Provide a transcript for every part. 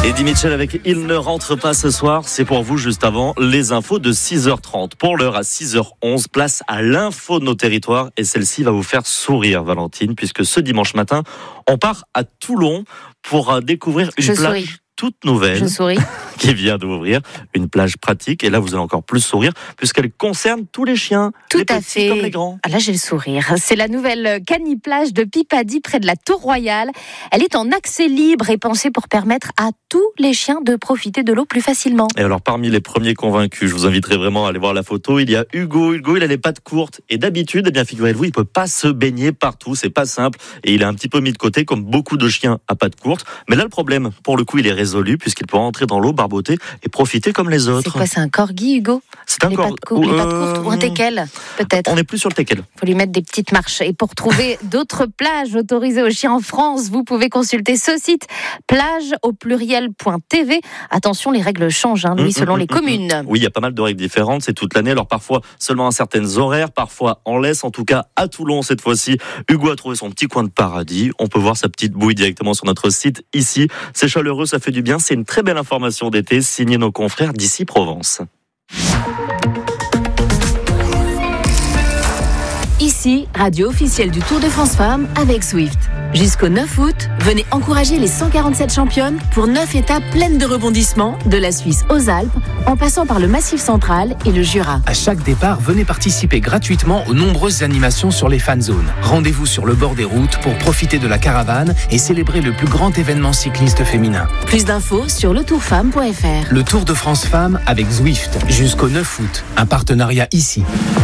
Eddie Mitchell avec Il ne rentre pas ce soir. C'est pour vous juste avant les infos de 6h30. Pour l'heure à 6h11, place à l'info de nos territoires. Et celle-ci va vous faire sourire, Valentine, puisque ce dimanche matin, on part à Toulon pour découvrir une plage toute nouvelle. Je souris. Qui vient d'ouvrir, une plage pratique. Et là, vous allez encore plus sourire, puisqu'elle concerne tous les chiens, tout les à petits fait. comme les grands. Ah là, j'ai le sourire. C'est la nouvelle caniplage de Pipadi, près de la Tour Royale. Elle est en accès libre et pensée pour permettre à tous les chiens de profiter de l'eau plus facilement. Et alors, parmi les premiers convaincus, je vous inviterai vraiment à aller voir la photo. Il y a Hugo. Hugo, il a les pattes courtes. Et d'habitude, eh bien, figurez-vous, il peut pas se baigner partout. C'est pas simple. Et il est un petit peu mis de côté, comme beaucoup de chiens à pattes courtes. Mais là, le problème, pour le coup, il est résolu, puisqu'il peut rentrer dans l'eau, barboter et profiter comme les autres. C'est quoi, c'est un corgi, Hugo? C'est un corgi. Les pattes courtes ou un teckel, peut-être. On n'est plus sur le teckel. Il faut lui mettre des petites marches. Et pour trouver d'autres plages autorisées aux chiens en France, vous pouvez consulter ce site, plageaupluriel.tv. Attention, les règles changent, selon les communes. Oui, il y a pas mal de règles différentes, c'est toute l'année. Alors parfois seulement à certaines horaires, parfois en laisse. En tout cas, à Toulon, cette fois-ci, Hugo a trouvé son petit coin de paradis. On peut voir sa petite bouille directement sur notre site ici. C'est chaleureux, ça fait du bien. C'est une très belle information d'été, signée nos confrères d'ici Provence. Ici, radio officielle du Tour de France Femmes avec Zwift. Jusqu'au 9 août, venez encourager les 147 championnes pour 9 étapes pleines de rebondissements, de la Suisse aux Alpes, en passant par le Massif central et le Jura. À chaque départ, venez participer gratuitement aux nombreuses animations sur les fan zones. Rendez-vous sur le bord des routes pour profiter de la caravane et célébrer le plus grand événement cycliste féminin. Plus d'infos sur letourfemme.fr. Le Tour de France Femmes avec Zwift, jusqu'au 9 août. Un partenariat ici.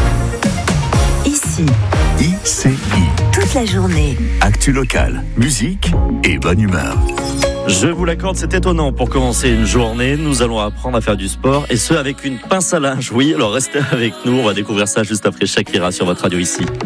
Ici. ICI. Toute la journée. Actu locale, musique et bonne humeur. Je vous l'accorde, c'est étonnant pour commencer une journée. Nous allons apprendre à faire du sport et ce avec une pince à linge. Oui, alors restez avec nous, on va découvrir ça juste après Shakira sur votre radio ici.